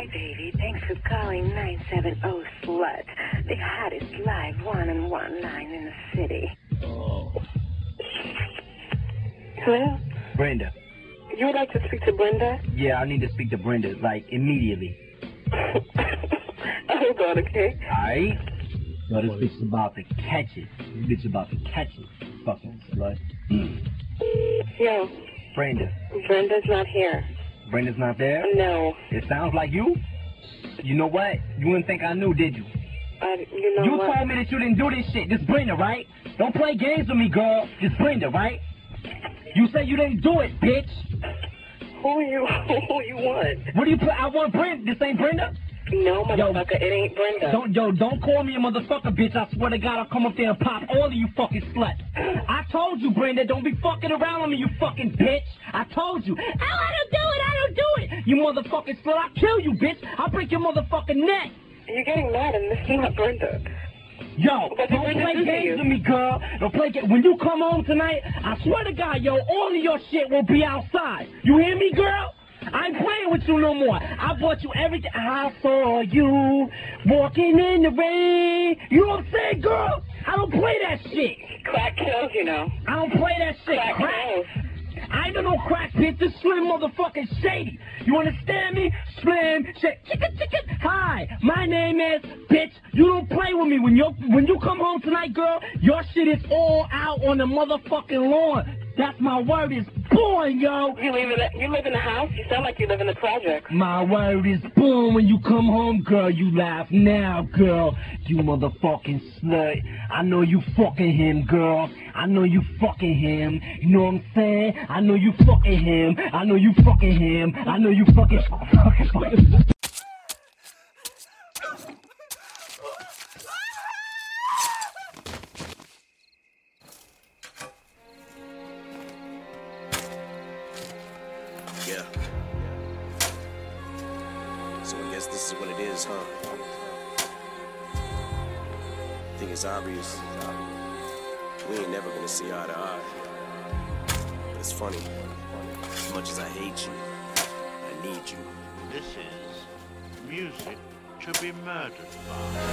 Hi, baby. Thanks for calling 970 Slut, the hottest live one-on-one line in the city. Oh. Hello? Brenda. You would like to speak to Brenda? Yeah, I need to speak to Brenda, like, immediately. Hold on, okay? Alright? Yo, this bitch is about to catch it. This bitch about to catch it. Fucking slut. Yo. Brenda. Brenda's not here. Brenda's not there? No. It sounds like you. You know what? You wouldn't think I knew, did you? You know you what? told me that you didn't do this shit. This Brenda, right? Don't play games with me, girl. This Brenda, right? You said you didn't do it, bitch. Who you want? What do you put? I want Brenda. This ain't Brenda? No, motherfucker, it ain't Brenda. Don't call me a motherfucker, bitch. I swear to God, I'll come up there and pop all of you fucking sluts. I told you, Brenda, don't be fucking around with me, you fucking bitch. I told you. Oh, I don't do it. You motherfucking slut. I'll kill you, bitch. I'll break your motherfucking neck. You're getting mad, and this is not Brenda. Yo, don't play games with me, girl. Don't play games. When you come home tonight, I swear to God, yo, all of your shit will be outside. You hear me, girl? I ain't playing with you no more. I bought you everything. I saw you walking in the rain. You know what I'm saying, girl? I don't play that shit. Crack kills, you know. I don't play that shit. Crack kills. I ain't no crack, bitch. This Slim motherfucking Shady. You understand me? Slim, chicken. Hi, my name is bitch. You don't play with me. When you come home tonight, girl, your shit is all out on the motherfucking lawn. That's my word is born, yo. You live in the house? You sound like you live in the project. My word is born. When you come home, girl, you laugh now, girl. You motherfucking slut. I know you fucking him, girl. I know you fucking him. You know what I'm saying? I know you fucking him. I know you fucking him. I know you fucking. Yeah. So I guess this is what it is, huh? I think it's obvious. We ain't never gonna see eye to eye. But it's funny. As much as I hate you, I need you. This is music to be murdered by.